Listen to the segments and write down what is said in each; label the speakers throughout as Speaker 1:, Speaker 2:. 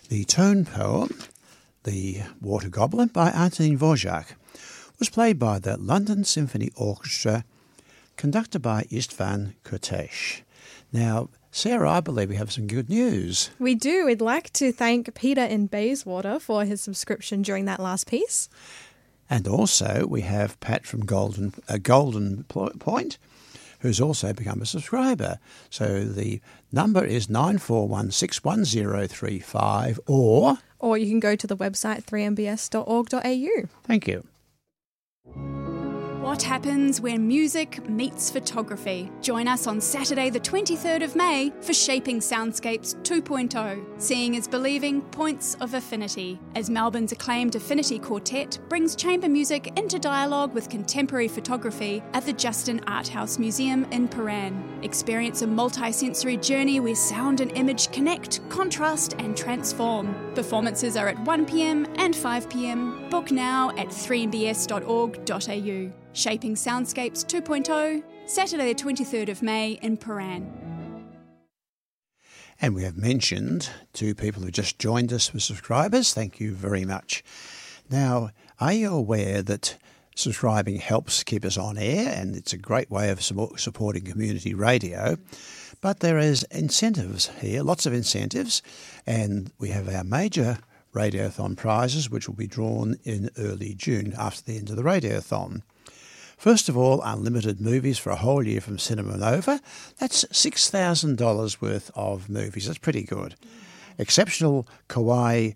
Speaker 1: The tone poem, The Water Goblin by Antonin Dvorak, was played by the London Symphony Orchestra, conducted by Istvan Kurtesh. Now, Sarah, I believe we have some good news.
Speaker 2: We do. We'd like to thank Peter in Bayswater for his subscription during that last piece.
Speaker 1: And also we have Pat from Golden Point, who's also become a subscriber. So the number is 94161035 or
Speaker 2: you can go to the website 3mbs.org.au.
Speaker 1: Thank you.
Speaker 3: What happens when music meets photography? Join us on Saturday the 23rd of May for Shaping Soundscapes 2.0, Seeing is Believing Points of Affinity, as Melbourne's acclaimed Affinity Quartet brings chamber music into dialogue with contemporary photography at the Justin Art House Museum in Paran. Experience a multi-sensory journey where sound and image connect, contrast and transform. Performances are at 1pm and 5pm. Book now at 3mbs.org.au. Shaping Soundscapes 2.0, Saturday the 23rd of May in Paran.
Speaker 1: And we have mentioned two people who just joined us for subscribers. Thank you very much. Now, are you aware that subscribing helps keep us on air, and it's a great way of supporting community radio? But there is incentives here, lots of incentives, and we have our major Radiothon prizes, which will be drawn in early June after the end of the Radiothon. First of all, unlimited movies for a whole year from Cinema Nova. That's $6,000 worth of movies. That's pretty good. Exceptional Kawai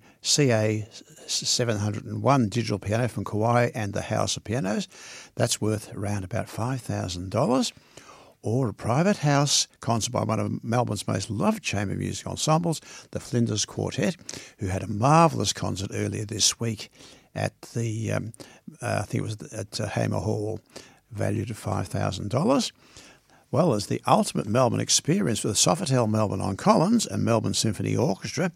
Speaker 1: CA701 digital piano from Kawai and the House of Pianos. That's worth around about $5,000. Or a private house concert by one of Melbourne's most loved chamber music ensembles, the Flinders Quartet, who had a marvellous concert earlier this week at the, I think it was at Hamer Hall, valued at $5,000. Well, as the ultimate Melbourne experience with Sofitel Melbourne on Collins and Melbourne Symphony Orchestra,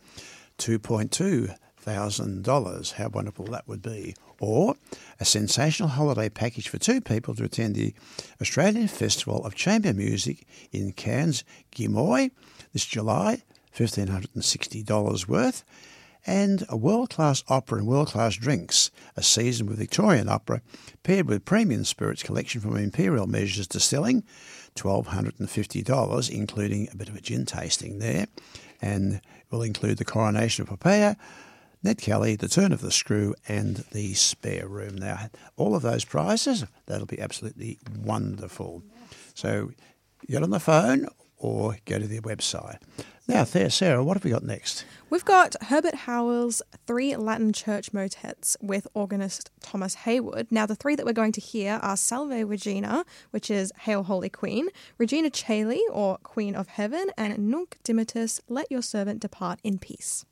Speaker 1: $2,200. How wonderful that would be. Or a sensational holiday package for two people to attend the Australian Festival of Chamber Music in Cairns, Gimoy, this July, $1,560 worth. And a world-class opera and world-class drinks, a season with Victorian opera, paired with premium spirits collection from Imperial Measures Distilling, $1,250, including a bit of a gin tasting there, and will include the Coronation of Popea, Ned Kelly, the Turn of the Screw, and the Spare Room. Now, all of those prizes, that'll be absolutely wonderful. So get on the phone or go to their website. Now, Sarah, what have we got next?
Speaker 2: We've got Herbert Howell's 3 Latin church motets with organist Thomas Haywood. Now, the 3 that we're going to hear are Salve Regina, which is Hail Holy Queen, Regina Caeli, or Queen of Heaven, and Nunc Dimittis, Let Your Servant Depart in Peace.